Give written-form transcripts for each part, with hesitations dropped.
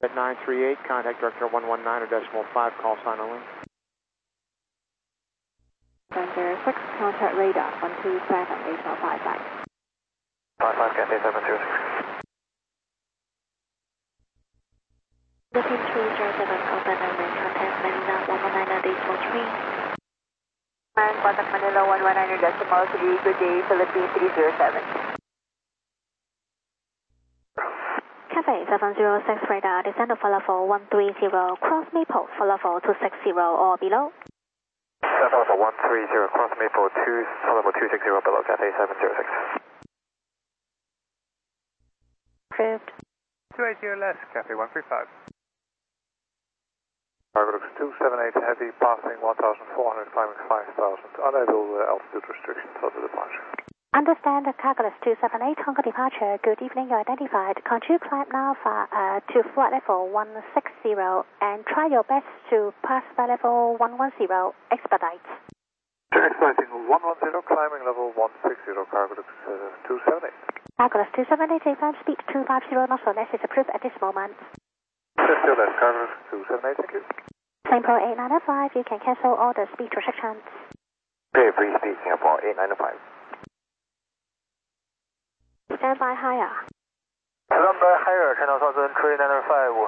At 938, contact director 119 or decimal 5, call sign only. 706, contact radar 127, 805 back. 55 Cathay 706. Looking 307, contact number, contact Manila 119 decimal 3. And contact Manila 119 decimal 3, good day, Philippines 307. Cathay 706 radar, descend to follow for 130, cross Maple, follow for 260 or below. Follow for 130, cross Maple 2, follow for 260 below, Cathay 706. Approved. 280 less, Cathay 135. Cargo 278 heavy, passing 1,400, climbing 5,000, unable altitude restrictions on the departure. Understand the Cargolus 278, Hong Kong departure. Good evening, you're identified. Continue climb now to flight level 160 and try your best to pass flight level 110, expedite. Expediting 110, climbing level 160, Cargolus 278. Cargolus 278, AFM speed 250 knots or less is approved at this moment. Still less, Cargolus 278, thank you. Singapore 8905, you can cancel all the speed restrictions. Okay, free speed, Singapore 8905. Stand by higher. Stand by higher, Channel Southern 3905.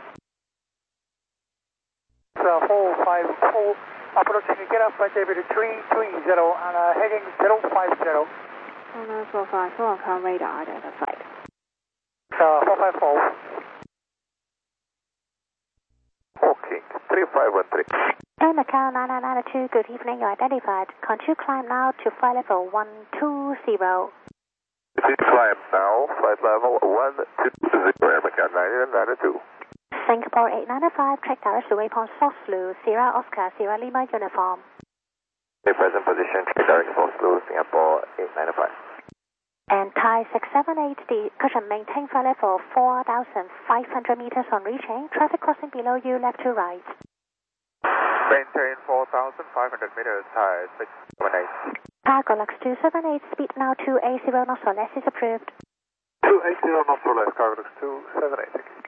454, approaching get up at David 330 and heading 050. 454, com radar identified. 454. Okay, 3513. And Macau 9992, good evening, you're identified. Continue climb now to flight level 120. Please climb now, flight level 120, Macau 9992. Singapore 8905, track direct to waypoint South Blue, Sierra Oscar, Sierra Lima uniform. Present position, track direct to South Blue, Singapore 8905. And Thai 678, the cushion maintain flight level 4,500 meters on reaching. Traffic crossing below you, left to right. Maintain 4,500 meters, Thai 678. Cargolux 278, speed now 280 knots or less is approved. 280 knots or less, Cargolux 278, thank you.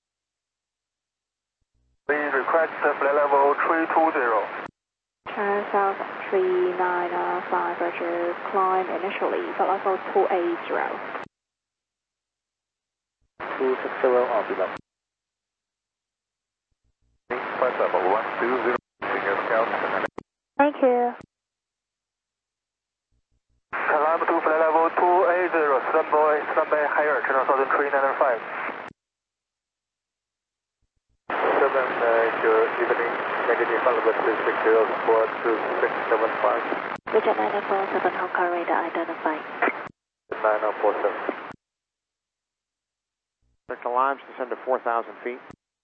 Please request flight level 320. China South 3905, Roger, climb initially, flight level 280. 260 or below. Flight level 120, Senior Scout. Thank you. Climb to flight level 280, stand by higher, Channel Southern 3905. 7, good evening, negative Alpha 360, squad 2675. Roger 947, Hong Kong radar identified. 9047. Victor Limes, descend to 4,000 feet.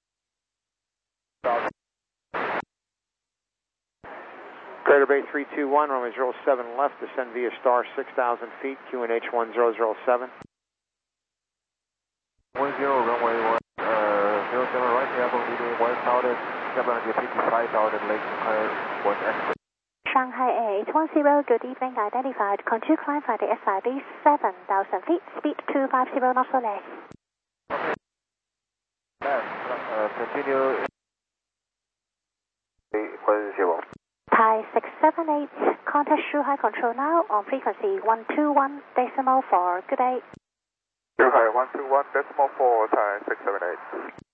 Greater Bay 321, runway 07 left, descend via star 6,000 feet, QNH 1007. 10, runway 07 right, level leading 1,000, 755,000, lake higher, 1 exit. Shanghai 810, good evening, identified. Continue climb for the SID 7,000 feet, speed 250 knots or less. Continue 10. Thai 678, contact Shuhai Control now on frequency 121.4. Good day. Shuhai 121.4, Thai 678.